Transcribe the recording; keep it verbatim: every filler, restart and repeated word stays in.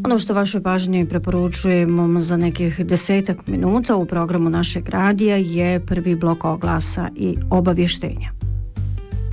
Ono što vašoj pažnji preporučujemo za nekih desetak minuta u programu našeg radija je prvi blok oglasa i obavještenja.